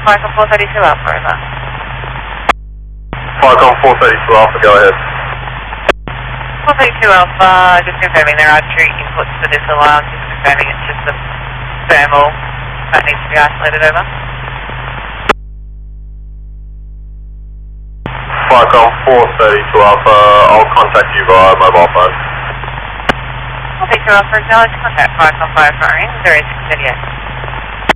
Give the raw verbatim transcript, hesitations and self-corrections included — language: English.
Falcon four thirty-two Alpha, over. Falcon four thirty-two Alpha, go ahead. four thirty-two Alpha, just confirming there are two inputs for this alarm, just confirming it's just the thermal that needs to be isolated, over. Falcon four thirty-two Alpha, I'll contact you via mobile phone. four thirty-two Alpha, acknowledge contact Falcon five firing, zero six thirty-eight.